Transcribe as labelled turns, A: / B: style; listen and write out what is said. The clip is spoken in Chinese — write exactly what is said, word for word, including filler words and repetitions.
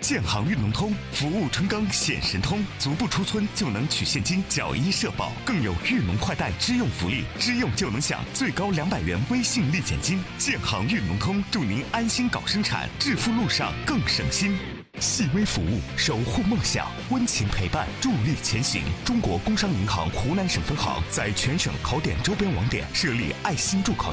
A: 建行运农通，服务春耕显神通，足不出村就能取现金缴医社保，更有育农快贷支用福利，支用就能享最高两百元微信立减金。建行运农通，祝您安心搞生产，致富路上更省心。细微服务，守护梦想，温情陪伴，助力前行。中国工商银行湖南省分行在全省考点周边网点设立爱心助考